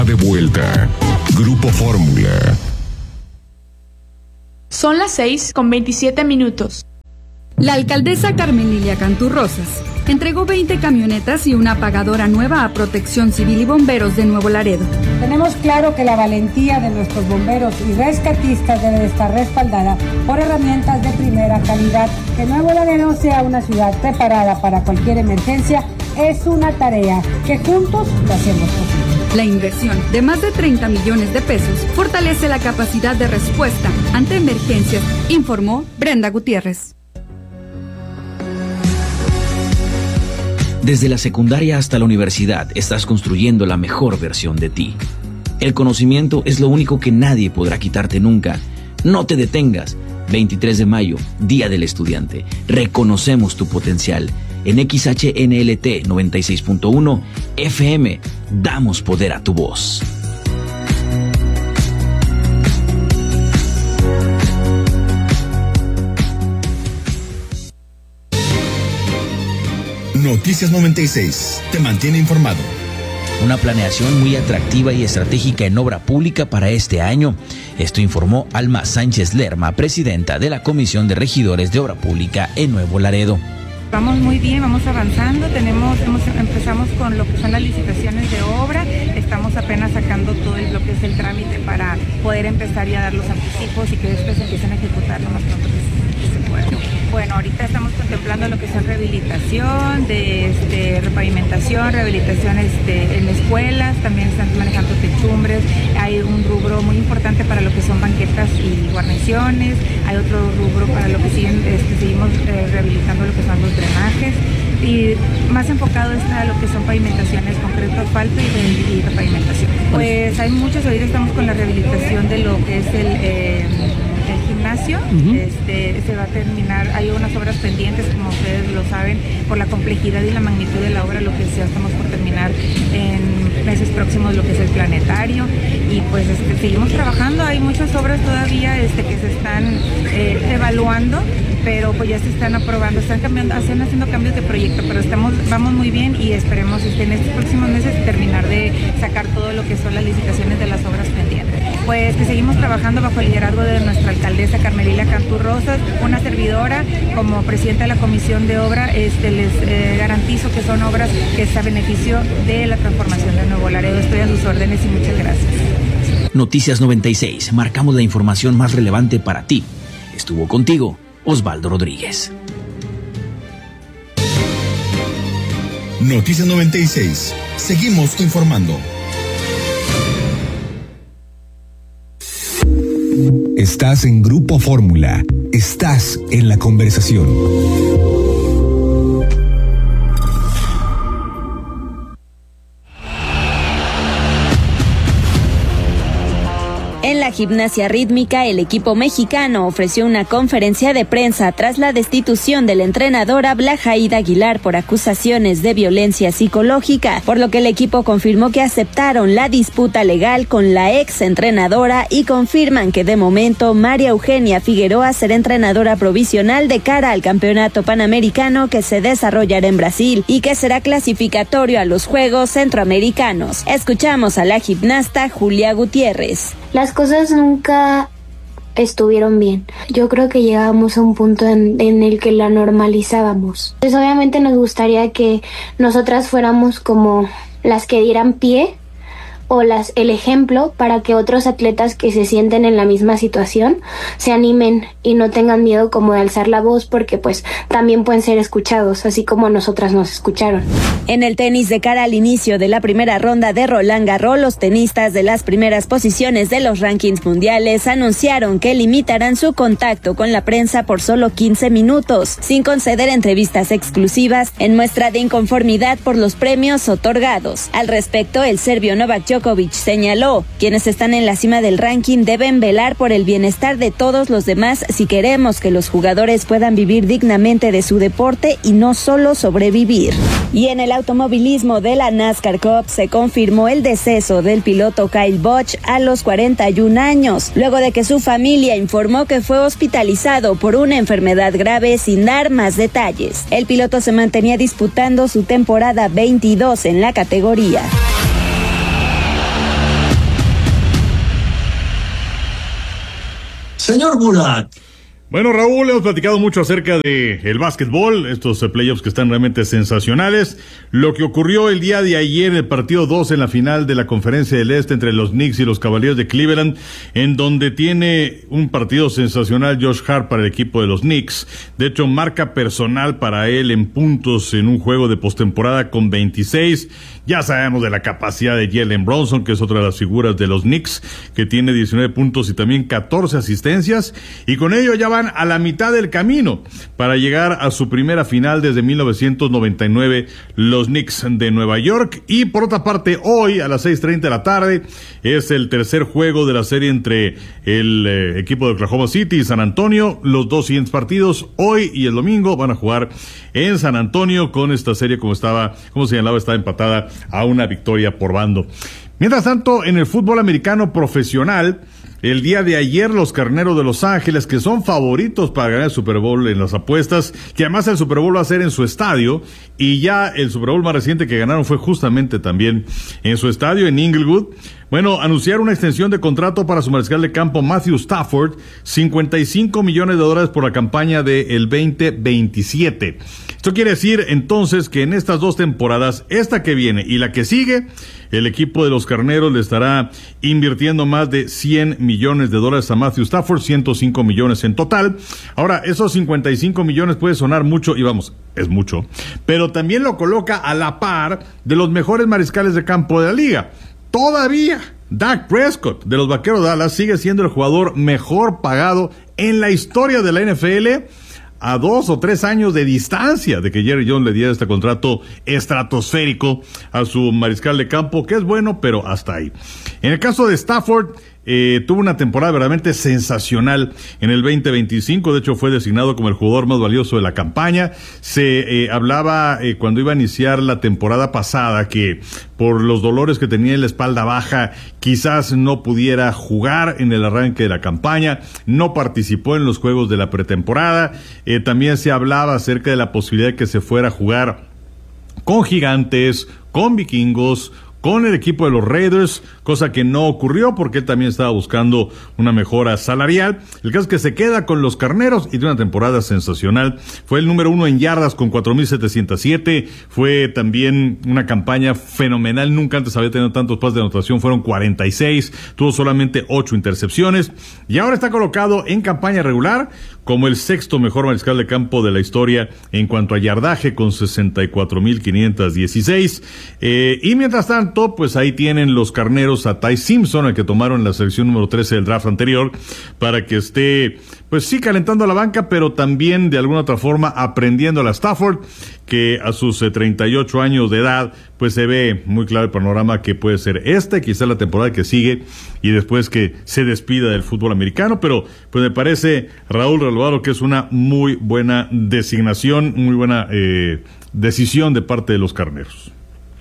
De vuelta. Grupo Fórmula. Son las 6:27. La alcaldesa Carmen Lilia Cantú Rosas entregó 20 camionetas y una apagadora nueva a Protección Civil y Bomberos de Nuevo Laredo. Tenemos claro que la valentía de nuestros bomberos y rescatistas debe estar respaldada por herramientas de primera calidad. Que Nuevo Laredo sea una ciudad preparada para cualquier emergencia es una tarea que juntos lo hacemos posible. La inversión de más de 30 millones de pesos fortalece la capacidad de respuesta ante emergencias, informó Brenda Gutiérrez. Desde la secundaria hasta la universidad estás construyendo la mejor versión de ti. El conocimiento es lo único que nadie podrá quitarte nunca. No te detengas. 23 de mayo, Día del Estudiante. Reconocemos tu potencial. En XHNLT 96.1 FM, damos poder a tu voz. Noticias 96 te mantiene informado. Una planeación muy atractiva y estratégica en obra pública para este año. Esto informó Alma Sánchez Lerma, presidenta de la Comisión de Regidores de Obra Pública en Nuevo Laredo. Vamos muy bien, vamos avanzando, empezamos con lo que son las licitaciones de obra, estamos apenas sacando todo lo que es el trámite para poder empezar ya a dar los anticipos y que después empiecen a ejecutar lo más pronto que se pueda. Bueno, ahorita estamos contemplando lo que son rehabilitación, repavimentación, rehabilitación en escuelas, también están manejando techumbres, hay un rubro muy importante para lo que son banquetas y guarniciones, hay otro rubro para lo que seguimos rehabilitando lo que son los drenajes y más enfocado está lo que son pavimentaciones, concreto, asfalto y repavimentación. Pues hay muchos, ahorita estamos con la rehabilitación de lo que es el gimnasio, se va a terminar, hay unas obras pendientes como ustedes lo saben, por la complejidad y la magnitud de la obra, lo que ya estamos por terminar en meses próximos lo que es el planetario y pues seguimos trabajando, hay muchas obras todavía que se están evaluando, pero pues ya se están aprobando, están haciendo cambios de proyecto, pero vamos muy bien y esperemos en estos próximos meses terminar de sacar todo lo que son las licitaciones de las obras pendientes. Pues que seguimos trabajando bajo el liderazgo de nuestra alcaldesa Carmen Lilia Cantú Rosas, una servidora como presidenta de la Comisión de Obra, les garantizo que son obras que es a beneficio de la transformación de Nuevo Laredo. Estoy a sus órdenes y muchas gracias. Noticias 96, marcamos la información más relevante para ti. Estuvo contigo Osvaldo Rodríguez. Noticias 96. Seguimos informando. Estás en Grupo Fórmula. Estás en la conversación. En la gimnasia rítmica, el equipo mexicano ofreció una conferencia de prensa tras la destitución de la entrenadora Blajaída Aguilar por acusaciones de violencia psicológica, por lo que el equipo confirmó que aceptaron la disputa legal con la ex entrenadora y confirman que de momento María Eugenia Figueroa será entrenadora provisional de cara al Campeonato Panamericano que se desarrollará en Brasil y que será clasificatorio a los Juegos Centroamericanos. Escuchamos a la gimnasta Julia Gutiérrez. Las cosas nunca estuvieron bien. Yo creo que llegábamos a un punto en el que la normalizábamos. Pues obviamente nos gustaría que nosotras fuéramos como las que dieran pie o el ejemplo para que otros atletas que se sienten en la misma situación se animen y no tengan miedo como de alzar la voz, porque pues también pueden ser escuchados, así como nosotras nos escucharon. En el tenis, de cara al inicio de la primera ronda de Roland Garros, los tenistas de las primeras posiciones de los rankings mundiales anunciaron que limitarán su contacto con la prensa por solo 15 minutos, sin conceder entrevistas exclusivas en muestra de inconformidad por los premios otorgados. Al respecto, el serbio Novak Djokovic señaló: quienes están en la cima del ranking deben velar por el bienestar de todos los demás si queremos que los jugadores puedan vivir dignamente de su deporte y no solo sobrevivir. Y en el automovilismo de la NASCAR Cup se confirmó el deceso del piloto Kyle Busch a los 41 años, luego de que su familia informó que fue hospitalizado por una enfermedad grave sin dar más detalles. El piloto se mantenía disputando su temporada 22 en la categoría. Señor Burak. Bueno, Raúl, hemos platicado mucho acerca de el básquetbol, estos playoffs que están realmente sensacionales. Lo que ocurrió el día de ayer, el partido 2 en la final de la Conferencia del Este entre los Knicks y los Cavaliers de Cleveland, en donde tiene un partido sensacional Josh Hart para el equipo de los Knicks. De hecho, marca personal para él en puntos en un juego de postemporada con 26. Ya sabemos de la capacidad de Jalen Brunson, que es otra de las figuras de los Knicks, que tiene 19 puntos y también 14 asistencias. Y con ello ya van a la mitad del camino para llegar a su primera final desde 1999, los Knicks de Nueva York. Y por otra parte, hoy a las 6:30 de la tarde es el tercer juego de la serie entre el equipo de Oklahoma City y San Antonio. Los dos siguientes partidos, hoy y el domingo, van a jugar en San Antonio con esta serie, como señalaba, está empatada a una victoria por bando. Mientras tanto, en el fútbol americano profesional, el día de ayer los Carneros de Los Ángeles, que son favoritos para ganar el Super Bowl en las apuestas, que además el Super Bowl va a ser en su estadio, y ya el Super Bowl más reciente que ganaron fue justamente también en su estadio, en Inglewood. Bueno, anunciaron una extensión de contrato para su mariscal de campo Matthew Stafford, $55 millones por la campaña del 2027. Esto quiere decir entonces que en estas dos temporadas, esta que viene y la que sigue, el equipo de los Carneros le estará invirtiendo más de $100 millones a Matthew Stafford, 105 millones en total. Ahora, esos 55 millones puede sonar mucho, y vamos, es mucho, pero también lo coloca a la par de los mejores mariscales de campo de la liga. Todavía, Dak Prescott de los Vaqueros de Dallas sigue siendo el jugador mejor pagado en la historia de la NFL, a 2 o 3 años de distancia de que Jerry Jones le diera este contrato estratosférico a su mariscal de campo, que es bueno, pero hasta ahí. En el caso de Stafford, tuvo una temporada verdaderamente sensacional en el 2025, de hecho fue designado como el jugador más valioso de la campaña. Se hablaba cuando iba a iniciar la temporada pasada que por los dolores que tenía en la espalda baja quizás no pudiera jugar en el arranque de la campaña, no participó en los juegos de la pretemporada. También se hablaba acerca de la posibilidad de que se fuera a jugar con Gigantes, con Vikingos, con el equipo de los Raiders, cosa que no ocurrió porque él también estaba buscando una mejora salarial. El caso es que se queda con los Carneros y de una temporada sensacional. Fue el número 1 en yardas con 4,707. Fue también una campaña fenomenal. Nunca antes había tenido tantos pases de anotación. Fueron 46. Tuvo solamente 8 intercepciones. Y ahora está colocado en campaña regular como el sexto mejor mariscal de campo de la historia en cuanto a yardaje, con 64,516. Y mientras tanto, pues ahí tienen los Carneros a Ty Simpson, el que tomaron en la selección número 13 del draft anterior, para que esté, pues sí, calentando la banca, pero también de alguna otra forma aprendiendo a la Stafford, que a sus 38 años de edad, pues se ve muy claro el panorama que puede ser quizá la temporada que sigue, y después que se despida del fútbol americano. Pero pues me parece, Raúl Relvado, que es una muy buena designación, muy buena decisión de parte de los Carneros.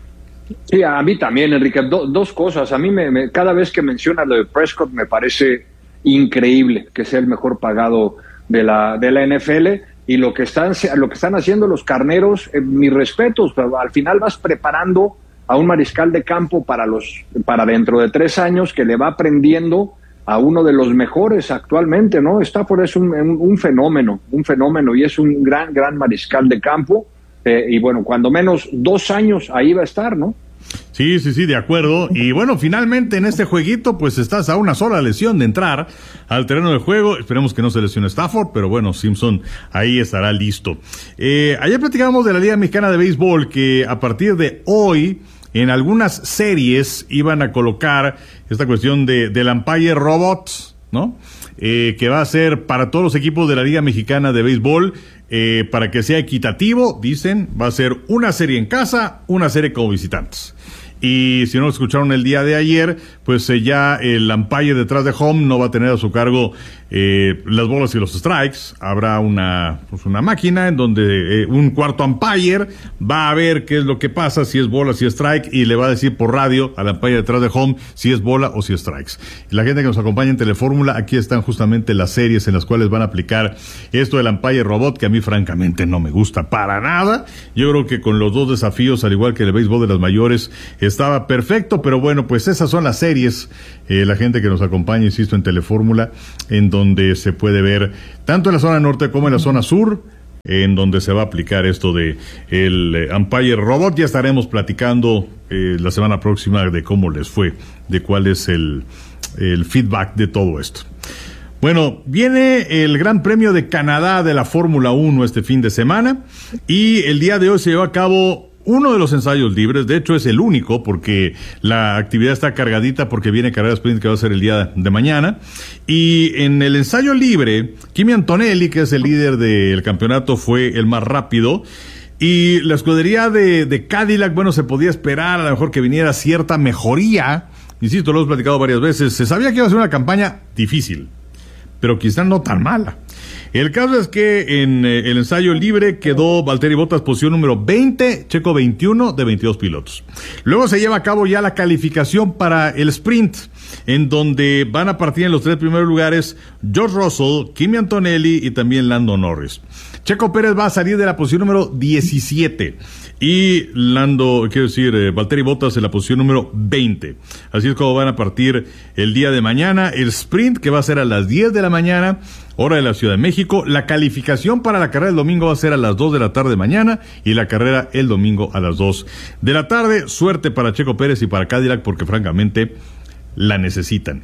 Sí, a mí también, Enrique. Dos cosas. A mí cada vez que mencionas lo de Prescott me parece increíble que sea el mejor pagado de la NFL, y lo que están haciendo los Carneros, mis respetos. Al final vas preparando a un mariscal de campo para dentro de 3 años, que le va aprendiendo a uno de los mejores actualmente, ¿no? Stafford es un fenómeno, y es un gran mariscal de campo. Y bueno, cuando menos 2 años ahí va a estar, ¿no? Sí, de acuerdo. Y bueno, finalmente en este jueguito, pues estás a una sola lesión de entrar al terreno del juego. Esperemos que no se lesione Stafford, pero bueno, Simpson ahí estará listo. Ayer platicábamos de la Liga Mexicana de Béisbol, que a partir de hoy, en algunas series, iban a colocar esta cuestión del umpire robot, ¿no? Que va a ser para todos los equipos de la Liga Mexicana de Béisbol, para que sea equitativo. Dicen, va a ser una serie en casa, una serie como visitantes. Y si no lo escucharon el día de ayer, pues ya el umpire detrás de home no va a tener a su cargo las bolas y los strikes. Habrá una máquina en donde un cuarto umpire va a ver qué es lo que pasa, si es bola, si es strike, y le va a decir por radio al umpire detrás de home si es bola o si es strikes. Y la gente que nos acompaña en Telefórmula, aquí están justamente las series en las cuales van a aplicar esto del umpire robot, que a mí francamente no me gusta para nada. Yo creo que con los dos desafíos, al igual que el béisbol de las mayores, estaba perfecto, pero bueno, pues esas son las series, la gente que nos acompaña, insisto, en Telefórmula, en donde se puede ver tanto en la zona norte como en la zona sur, en donde se va a aplicar esto de el Umpire Robot. Ya estaremos platicando la semana próxima de cómo les fue, de cuál es el feedback de todo esto. Bueno, viene el Gran Premio de Canadá de la Fórmula 1 este fin de semana, y el día de hoy se llevó a cabo uno de los ensayos libres. De hecho es el único, porque la actividad está cargadita, porque viene carrera sprint que va a ser el día de mañana. Y en el ensayo libre, Kimi Antonelli, que es el líder del campeonato, fue el más rápido. Y la escudería de Cadillac, bueno, se podía esperar a lo mejor que viniera cierta mejoría. Insisto, lo hemos platicado varias veces. Se sabía que iba a ser una campaña difícil, pero quizás no tan mala. El caso es que en el ensayo libre quedó Valtteri Bottas posición número 20, Checo 21 de 22 pilotos. Luego se lleva a cabo ya la calificación para el sprint, en donde van a partir en los 3 primeros lugares George Russell, Kimi Antonelli y también Lando Norris. Checo Pérez va a salir de la posición número 17 y Valtteri Bottas en la posición número 20. Así es como van a partir el día de mañana. El sprint, que va a ser a las 10 de la mañana, hora de la Ciudad de México. La calificación para la carrera del domingo va a ser a las 2 de la tarde mañana, y la carrera el domingo a las 2 de la tarde. Suerte para Checo Pérez y para Cadillac, porque francamente la necesitan.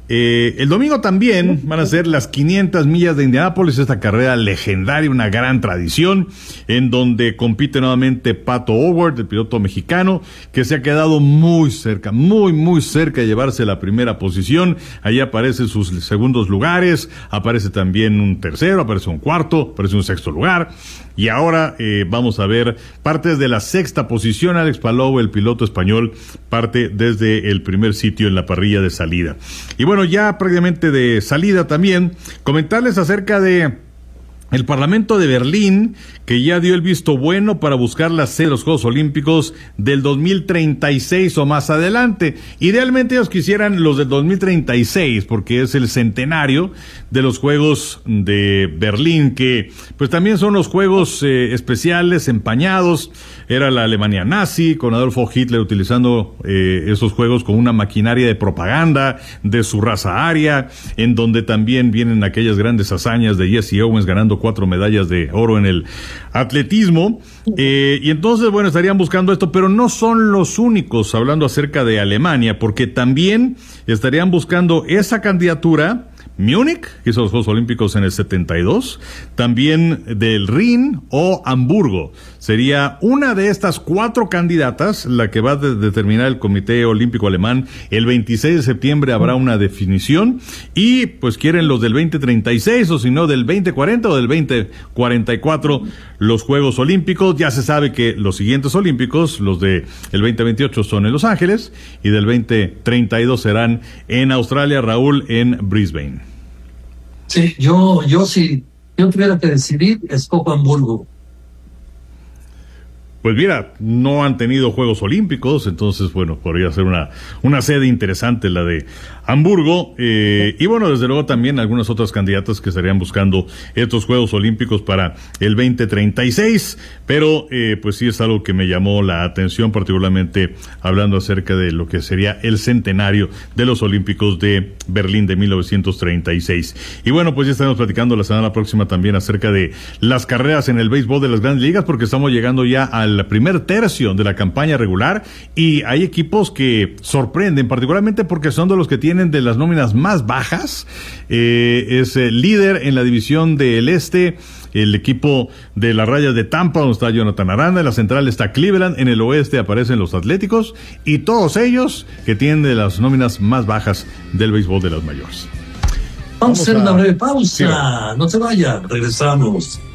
El domingo también van a ser las 500 millas de Indianápolis, esta carrera legendaria, una gran tradición, en donde compite nuevamente Pato O'Ward, el piloto mexicano, que se ha quedado muy cerca, muy cerca de llevarse la primera posición. Ahí aparecen sus segundos lugares, aparece también un tercero, aparece un cuarto, aparece un sexto lugar. Y ahora vamos a ver partes de la sexta posición. Alex Palou, el piloto español, parte desde el primer sitio en la parrilla de salida. Y bueno, ya prácticamente de salida también, comentarles acerca de el Parlamento de Berlín, que ya dio el visto bueno para buscar la sede de los Juegos Olímpicos del 2036 o más adelante. Idealmente ellos quisieran los del 2036, porque es el centenario de los Juegos de Berlín, que pues también son los Juegos especiales, empañados. Era la Alemania nazi, con Adolfo Hitler utilizando esos Juegos como una maquinaria de propaganda de su raza aria, en donde también vienen aquellas grandes hazañas de Jesse Owens ganando 4 medallas de oro en el atletismo. Y entonces, bueno, estarían buscando esto, pero no son los únicos hablando acerca de Alemania, porque también estarían buscando esa candidatura Múnich, que hizo los Juegos Olímpicos en el 72, también del Rin o Hamburgo. Sería una de estas 4 candidatas la que va a determinar el Comité Olímpico Alemán. El 26 de septiembre habrá una definición, y pues quieren los del 2036, o si no del 2040 o del 2044 los Juegos Olímpicos. Ya se sabe que los siguientes Olímpicos, los de el 2028 son en Los Ángeles, y del 2032 serán en Australia, Raúl, en Brisbane. Sí, yo si yo tuviera que decidir, escojo Hamburgo. Pues mira, no han tenido Juegos Olímpicos, entonces, bueno, podría ser una sede interesante la de Hamburgo. Y bueno, desde luego también algunas otras candidatas que estarían buscando estos Juegos Olímpicos para el 2036. Pero, pues sí es algo que me llamó la atención, particularmente hablando acerca de lo que sería el centenario de los Olímpicos de Berlín de 1936. Y bueno, pues ya estaremos platicando la semana próxima también acerca de las carreras en el béisbol de las Grandes Ligas, porque estamos llegando ya al primer tercio de la campaña regular, y hay equipos que sorprenden, particularmente porque son de los que tienen de las nóminas más bajas. Es líder en la división del este el equipo de las Rayas de Tampa, donde está Jonathan Aranda. En la central está Cleveland. En el oeste aparecen los Atléticos, y todos ellos que tienen de las nóminas más bajas del béisbol de las mayores. Vamos a hacer una breve pausa. Sí. No se vayan, regresamos.